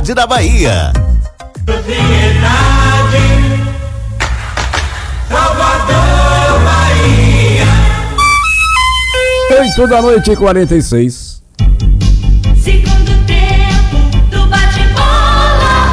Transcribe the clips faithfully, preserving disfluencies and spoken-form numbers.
Propriedade da Bahia. Propriedade Salvador, Bahia. oito da noite e quarenta e seis. Segundo tempo do bate-bola.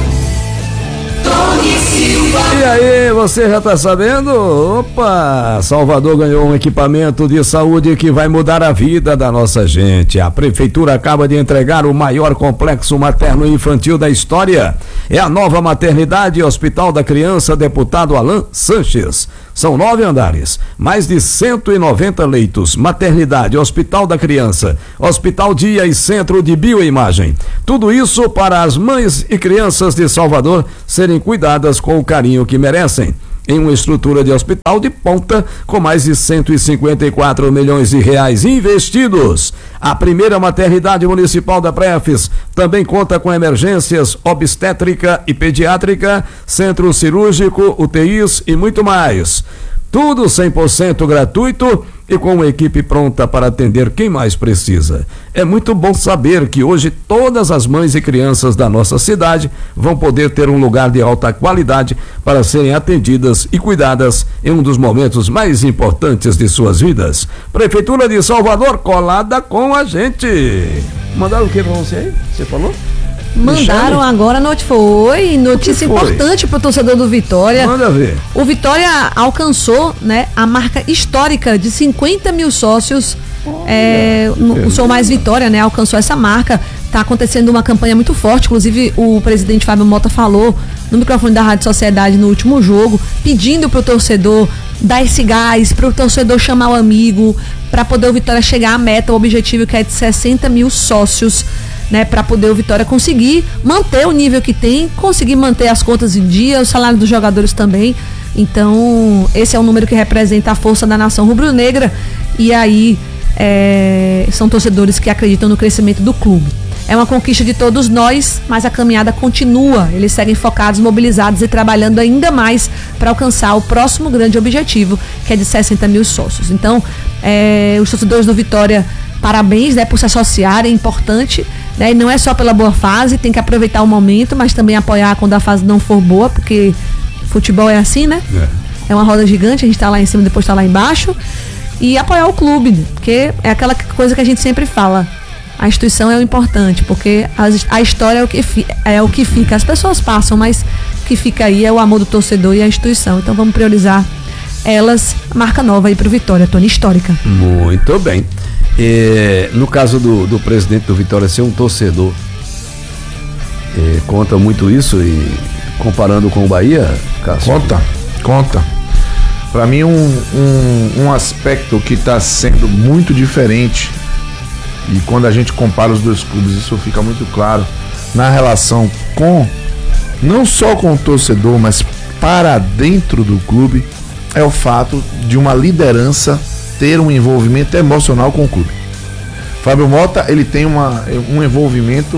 Tony Silva. E aí, você já tá sabendo? Opa! Salvador ganhou um equipamento de saúde que vai mudar a vida da nossa gente. A prefeitura acaba de entregar o maior complexo materno e infantil da história. É a nova maternidade e Hospital da Criança, deputado Alan Sanches. São nove andares, mais de cento e noventa leitos, maternidade, Hospital da Criança, Hospital Dia e Centro de Bioimagem. Tudo isso para as mães e crianças de Salvador serem cuidadas com o carinho que merecem. Em uma estrutura de hospital de ponta com mais de cento e cinquenta e quatro milhões de reais investidos. A primeira maternidade municipal da Prefes também conta com emergências obstétrica e pediátrica, centro cirúrgico, U T Is e muito mais. Tudo cem por cento gratuito e com uma equipe pronta para atender quem mais precisa. É muito bom saber que hoje todas as mães e crianças da nossa cidade vão poder ter um lugar de alta qualidade para serem atendidas e cuidadas em um dos momentos mais importantes de suas vidas. Prefeitura de Salvador colada com a gente. Mandaram o que para você aí? Você falou? Mandaram agora, not... foi notícia foi? importante para o torcedor do Vitória. Manda ver. O Vitória alcançou, né, a marca histórica de cinquenta mil sócios. É, no, o Sou Mais Vitória, né, alcançou essa marca. Está acontecendo uma campanha muito forte. Inclusive, o presidente Fábio Mota falou no microfone da Rádio Sociedade no último jogo, pedindo para o torcedor dar esse gás, para o torcedor chamar o amigo, para poder o Vitória chegar à meta, o objetivo que é de sessenta mil sócios. Né, para poder o Vitória conseguir manter o nível que tem, conseguir manter as contas em dia, o salário dos jogadores também. Então, esse é um número que representa a força da nação rubro-negra. E aí, é, são torcedores que acreditam no crescimento do clube. É uma conquista de todos nós, mas a caminhada continua. Eles seguem focados, mobilizados e trabalhando ainda mais para alcançar o próximo grande objetivo, que é de sessenta mil sócios. Então, é, os torcedores do Vitória, parabéns, né, por se associarem, é importante. Né? E não é só pela boa fase, tem que aproveitar o momento, mas também apoiar quando a fase não for boa, porque futebol é assim, né? É, é uma roda gigante, a gente tá lá em cima, depois tá lá embaixo. E apoiar o clube, porque é aquela coisa que a gente sempre fala. A instituição é o importante, porque a, a história é o, que fi, é o que fica. As pessoas passam, mas o que fica aí é o amor do torcedor e a instituição. Então vamos priorizar elas, marca nova aí pro Vitória, Tony, histórica. Muito bem. É, no caso do, do presidente do Vitória ser um torcedor, é, conta muito isso, e comparando com o Bahia, Cássio? Conta, conta. Para mim, um, um, um aspecto que está sendo muito diferente, e quando a gente compara os dois clubes, isso fica muito claro, na relação com, não só com o torcedor, mas para dentro do clube, é o fato de uma liderança ter um envolvimento emocional com o clube. Fábio Mota, ele tem uma, um envolvimento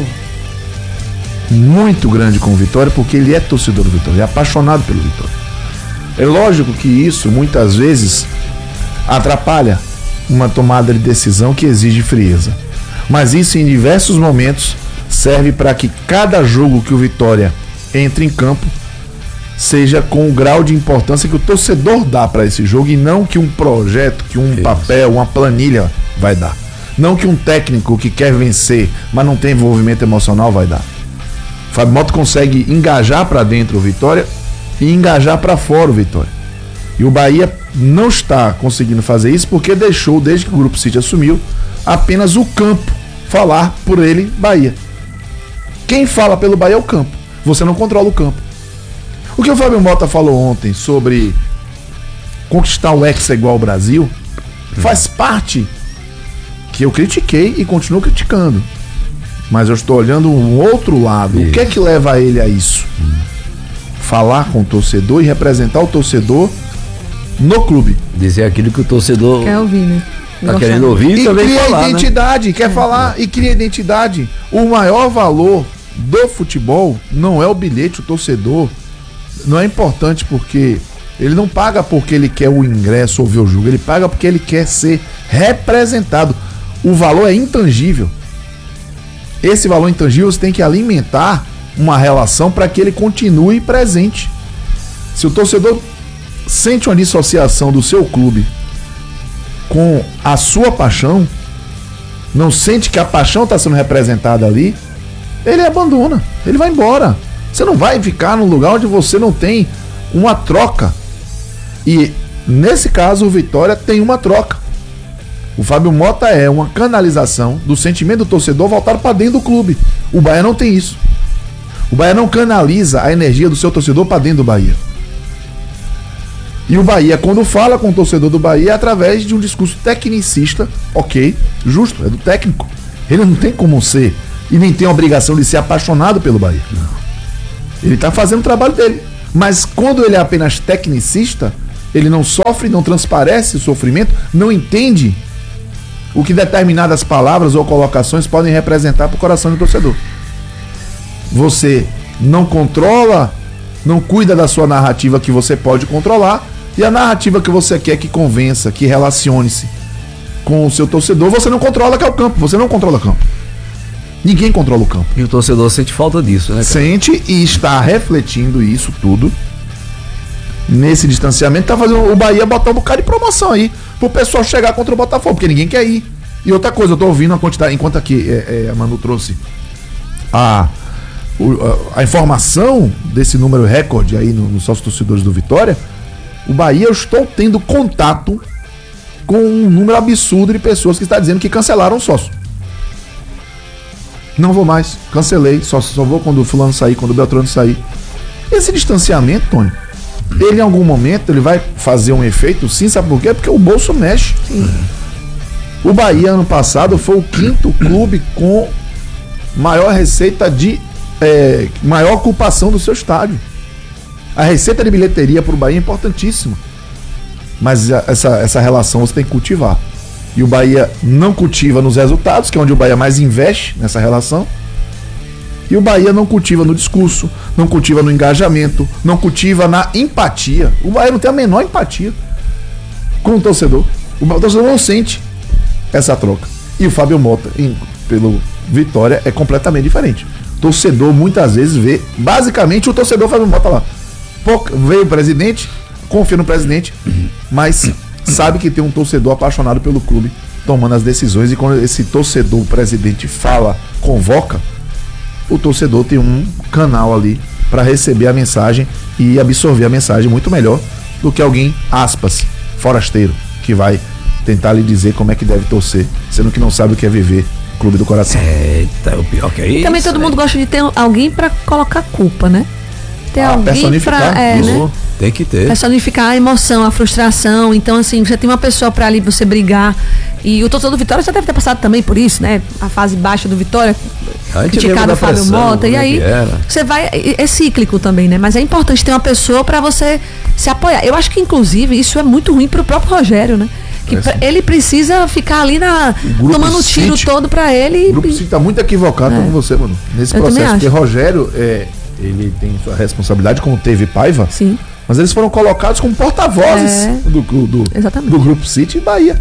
muito grande com o Vitória, porque ele é torcedor do Vitória, ele é apaixonado pelo Vitória. É lógico que isso muitas vezes atrapalha uma tomada de decisão que exige frieza, mas isso em diversos momentos serve para que cada jogo que o Vitória entre em campo seja com o grau de importância que o torcedor dá para esse jogo, e não que um projeto, que um Isso. papel, uma planilha vai dar. Não que um técnico que quer vencer, mas não tem envolvimento emocional vai dar. Fábio Mota consegue engajar para dentro o Vitória e engajar para fora o Vitória. E o Bahia não está conseguindo fazer isso porque deixou, desde que o Grupo City assumiu, apenas o campo falar por ele, Bahia. Quem fala pelo Bahia é o campo. Você não controla o campo. O que o Fábio Mota falou ontem sobre conquistar o Hexa igual ao Brasil faz parte que eu critiquei e continuo criticando. Mas eu estou olhando um outro lado. Isso. O que é que leva ele a isso? Hum. Falar com o torcedor e representar o torcedor no clube. Dizer aquilo que o torcedor quer ouvir, né? Tá Gosta. querendo ouvir e também cria falar, identidade, né? quer falar e cria identidade. O maior valor do futebol não é o bilhete, o torcedor não é importante, porque ele não paga porque ele quer o ingresso ou ver o jogo, ele paga porque ele quer ser representado. O valor é intangível. esse valor intangível você tem que alimentar uma relação para que ele continue presente. Se o torcedor sente uma dissociação do seu clube com a sua paixão, não sente que a paixão está sendo representada ali, ele abandona, ele vai embora. Você não vai ficar num lugar onde você não tem uma troca. E nesse caso o Vitória tem uma troca. O Fábio Mota é uma canalização do sentimento do torcedor voltado para dentro do clube. O Bahia não tem isso. O Bahia não canaliza a energia do seu torcedor para dentro do Bahia. E o Bahia, quando fala com o torcedor do Bahia, é através de um discurso tecnicista, ok, justo, é do técnico. Ele não tem como ser, e nem tem a obrigação de ser apaixonado pelo Bahia. Não. Ele está fazendo o trabalho dele. Mas quando ele é apenas tecnicista, ele não sofre, não transparece o sofrimento, não entende o que determinadas palavras ou colocações podem representar para o coração do torcedor. Você não controla, não cuida da sua narrativa que você pode controlar, e a narrativa que você quer que convença, que relacione-se com o seu torcedor, você não controla, que é o campo. Você não controla o campo. Ninguém controla o campo. E o torcedor sente falta disso, né, cara? Sente e está refletindo isso tudo nesse distanciamento. Tá fazendo o Bahia botar um bocado de promoção aí pro pessoal chegar contra o Botafogo, porque ninguém quer ir. E outra coisa, eu tô ouvindo a quantidade, enquanto aqui é, é, a Manu trouxe a, o, a, a informação desse número recorde aí nos no sócios torcedores do Vitória, o Bahia, eu estou tendo contato com um número absurdo de pessoas que está dizendo que cancelaram o sócio. Não vou mais, cancelei, só, só vou quando o fulano sair, quando o Beltrano sair. Esse distanciamento, Tony, ele em algum momento ele vai fazer um efeito, sim, sabe por quê? Porque o bolso mexe. Sim. O Bahia, ano passado, foi o quinto clube com maior receita de... É, maior ocupação do seu estádio. A receita de bilheteria para o Bahia é importantíssima. Mas essa, essa relação você tem que cultivar. E o Bahia não cultiva nos resultados, que é onde o Bahia mais investe nessa relação. E o Bahia não cultiva no discurso, não cultiva no engajamento, não cultiva na empatia. O Bahia não tem a menor empatia com o torcedor. O torcedor não sente essa troca. E o Fábio Mota, em, pelo Vitória, é completamente diferente. O torcedor muitas vezes vê, basicamente o torcedor Fábio Mota lá. Pouco, veio o presidente, confia no presidente, mas sabe que tem um torcedor apaixonado pelo clube tomando as decisões, e quando esse torcedor, o presidente, fala, convoca, o torcedor tem um canal ali para receber a mensagem e absorver a mensagem muito melhor do que alguém, aspas, forasteiro, que vai tentar lhe dizer como é que deve torcer, sendo que não sabe o que é viver clube do coração. Eita, o pior que é isso. Também todo mundo gosta de ter alguém para colocar culpa, né? Ter Ah, alguém personificar pra, é, isso. né? Tem que ter. Personificar a emoção, a frustração. Então, assim, você tem uma pessoa pra ali você brigar. E o torcedor do Vitória já deve ter passado também por isso, né? A fase baixa do Vitória, A gente criticado lembra o da Fábio pressão, Mota. E como é aí, que era. você vai. É cíclico também, né? Mas é importante ter uma pessoa pra você se apoiar. Eu acho que, inclusive, isso é muito ruim pro próprio Rogério, né? Que É, pra- sim. ele precisa ficar ali na, grupo tomando o tiro City- todo pra ele. O grupo City tá muito equivocado É. com você, mano. Nesse Eu também processo, porque acho. Rogério, é, ele tem sua responsabilidade, como teve Paiva, Sim. mas eles foram colocados como porta-vozes É. do, do, Exatamente. do grupo City e Bahia.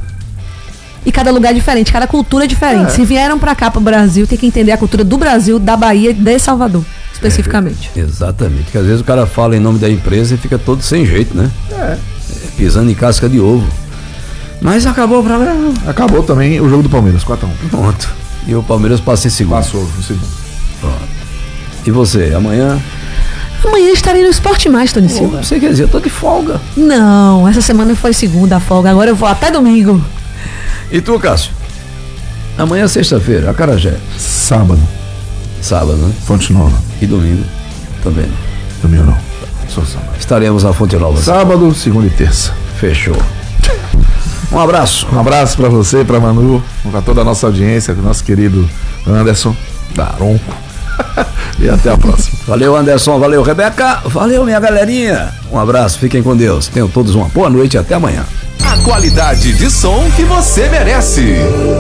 E cada lugar é diferente, cada cultura é diferente. É. Se vieram pra cá, pro Brasil, tem que entender a cultura do Brasil, da Bahia e de Salvador, especificamente. Exatamente, porque às vezes o cara fala em nome da empresa e fica todo sem jeito, né? É. É, pisando em casca de ovo. Mas acabou o programa. Acabou também o jogo do Palmeiras, quatro a um. Pronto. E o Palmeiras passa em segundo. Passou no segundo. Pronto. E você, amanhã? Amanhã estarei no Esporte Mais, Tony Silva. Você quer dizer, eu tô de folga. Não, essa semana foi segunda a folga, agora eu vou até domingo. E tu, Cássio? Amanhã é sexta-feira, Acarajé. Sábado, Sábado, né? Fonte Nova. E domingo também. Domingo não. Só sábado. Estaremos na Fonte Nova. Sábado, segunda e terça. Fechou. Um abraço. Um abraço pra você, pra Manu, pra toda a nossa audiência, pro nosso querido Anderson Daronco. E até a próxima. Valeu, Anderson. Valeu, Rebeca. Valeu, minha galerinha. Um abraço. Fiquem com Deus. Tenham todos uma boa noite e até amanhã. A qualidade de som que você merece.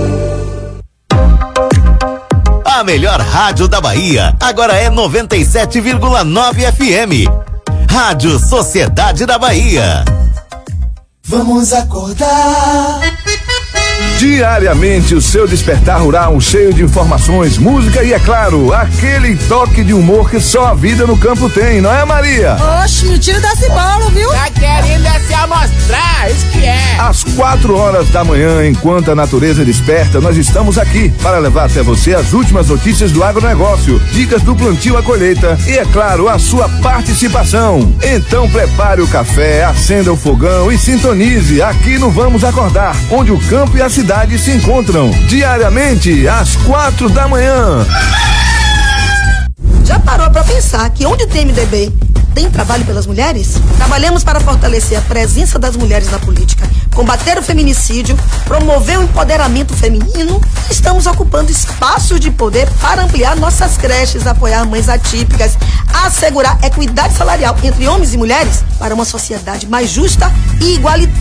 A melhor rádio da Bahia agora é noventa e sete vírgula nove F M. Rádio Sociedade da Bahia. Vamos acordar. Diariamente o seu despertar rural cheio de informações, música e, é claro, aquele toque de humor que só a vida no campo tem, não é, Maria? Oxe, me tira desse bolo, viu? Tá querendo é se amostrar, isso que é. Às quatro horas da manhã, enquanto a natureza desperta, nós estamos aqui para levar até você as últimas notícias do agronegócio, dicas do plantio à colheita e, é claro, a sua participação. Então prepare o café, acenda o fogão e sintonize aqui no Vamos Acordar, onde o campo e a cidade se encontram diariamente às quatro da manhã. Já parou para pensar que onde tem M D B tem trabalho pelas mulheres? Trabalhamos para fortalecer a presença das mulheres na política, combater o feminicídio, promover o empoderamento feminino e estamos ocupando espaços de poder para ampliar nossas creches, apoiar mães atípicas, assegurar equidade salarial entre homens e mulheres para uma sociedade mais justa e igualitária.